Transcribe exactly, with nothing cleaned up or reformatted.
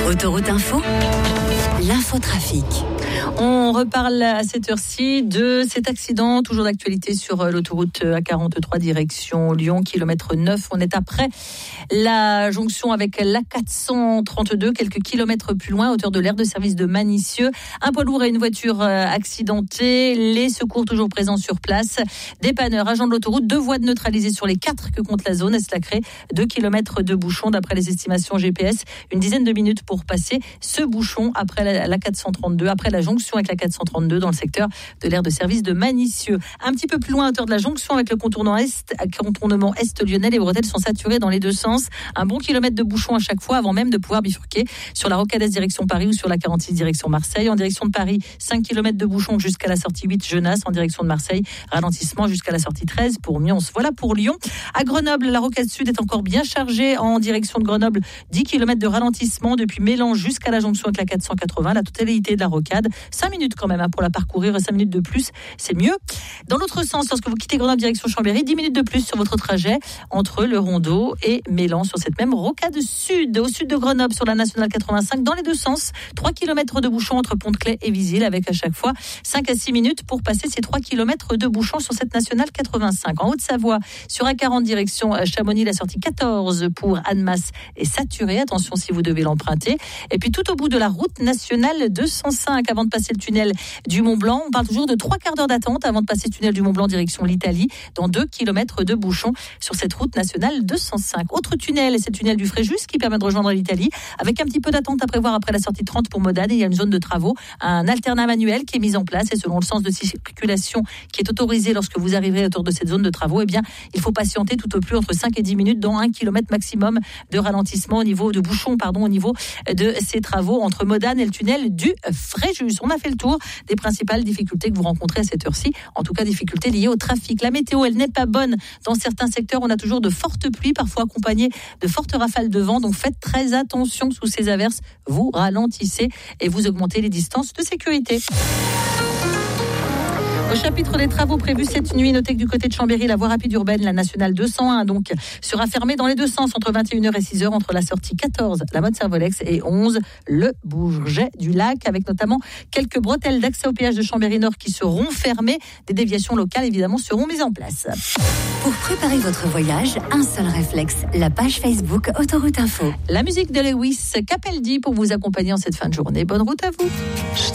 Autoroute Info, l'infotrafic. On reparle à cette heure-ci de cet accident, toujours d'actualité sur l'autoroute A quarante-trois direction Lyon, kilomètre neuf. On est après la jonction avec l'A quatre cent trente-deux, quelques kilomètres plus loin, à hauteur de l'aire de service de Manicieux. Un poids lourd et une voiture accidentée. Les secours toujours présents sur place. Dépanneurs, agents de l'autoroute, deux voies de neutralisées sur les quatre que compte la zone. Et cela crée deux kilomètres de bouchons d'après les estimations G P S. Une dizaine de minutes pour passer ce bouchon après l'A quatre cent trente-deux, après la jonction avec la quatre cent trente-deux dans le secteur de l'aire de service de Manicieux. Un petit peu plus loin, à hauteur de la jonction avec le contournement est, contournement est lyonnais, les bretelles sont saturées dans les deux sens. Un bon kilomètre de bouchon à chaque fois avant même de pouvoir bifurquer sur la Rocade Est direction Paris ou sur la quarante-six direction Marseille. En direction de Paris, cinq kilomètres de bouchon jusqu'à la sortie huit Genasse. En direction de Marseille, ralentissement jusqu'à la sortie treize pour Mions. Voilà pour Lyon. À Grenoble, la Rocade Sud est encore bien chargée. En direction de Grenoble, dix kilomètres de ralentissement depuis Mélan jusqu'à la jonction avec la quatre cent quatre-vingts. La totalité de la Rocade, cinq minutes quand même hein, pour la parcourir, cinq minutes de plus, c'est mieux. Dans l'autre sens, lorsque vous quittez Grenoble direction Chambéry, dix minutes de plus sur votre trajet entre le Rondeau et Mélan sur cette même Rocade Sud. Au sud de Grenoble, sur la nationale quatre-vingt-cinq, dans les deux sens, trois kilomètres de bouchons entre Pont-de-Claix et Visil, avec à chaque fois cinq à six minutes pour passer ces trois kilomètres de bouchons sur cette nationale quatre-vingt-cinq. En Haute-Savoie, sur A quarante direction Chamonix, la sortie quatorze pour Annemasse est saturée. Attention si vous devez l'emprunter. Et puis tout au bout de la route nationale deux cent cinq, avant de passer le tunnel du Mont-Blanc, on parle toujours de trois quarts d'heure d'attente avant de passer le tunnel du Mont-Blanc direction l'Italie, dans deux kilomètres de bouchons sur cette route nationale deux cent cinq. Autre tunnel, c'est le tunnel du Fréjus qui permet de rejoindre l'Italie, avec un petit peu d'attente à prévoir après la sortie trente pour Modane. Et il y a une zone de travaux, un alternat manuel qui est mis en place, et selon le sens de circulation qui est autorisé lorsque vous arriverez autour de cette zone de travaux, eh bien, il faut patienter tout au plus entre cinq et dix minutes, dans un kilomètre maximum de ralentissement au niveau de bouchons, pardon, au niveau de ces travaux entre Modane et le tunnel du Fréjus. On a fait le tour des principales difficultés que vous rencontrez à cette heure-ci, en tout cas difficultés liées au trafic. La météo, elle n'est pas bonne dans certains secteurs. On a toujours de fortes pluies, parfois accompagnées de fortes rafales de vent, donc faites très attention sous ces averses. Vous ralentissez et vous augmentez les distances de sécurité. Au chapitre des travaux prévus cette nuit, notez que du côté de Chambéry, la voie rapide urbaine, la nationale deux cent un, donc, sera fermée dans les deux sens entre vingt et une heures et six heures, entre la sortie quatorze, la mode Servolex, et onze, le Bourget du Lac, avec notamment quelques bretelles d'accès au péage de Chambéry-Nord qui seront fermées. Des déviations locales, évidemment, seront mises en place. Pour préparer votre voyage, un seul réflexe, la page Facebook Autoroute Info. La musique de Lewis Capaldi pour vous accompagner en cette fin de journée. Bonne route à vous.